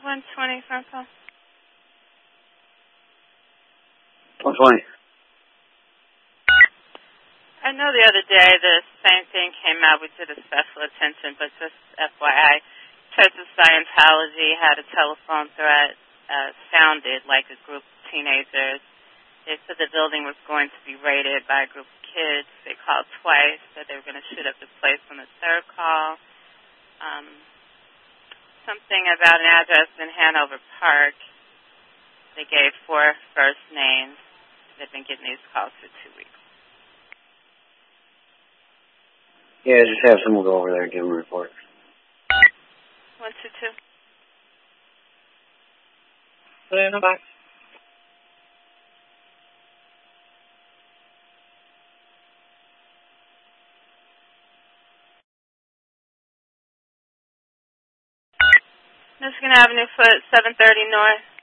120 phone call. 120. I know the other day the same thing came out. We did a special attention, but just FYI, Church of Scientology had a telephone threat, sounded like a group of teenagers. They said the building was going to be raided by a group of kids. They called twice, said they were going to shoot up the place on the third call. Something about an address in Hanover Park. They gave 4 first names. They've been getting these calls for 2 weeks. Yeah, just have someone go over there and give them a report. 122. Put it in the box. Michigan Avenue, foot 730 North.